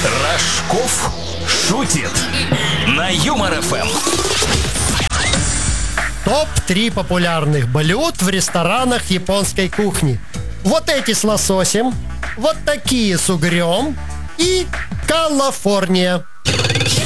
Рожков шутит на Юмор ФМ. Топ-3 популярных блюд в ресторанах японской кухни. Вот эти с лососем, вот такие с угрем и Калифорния.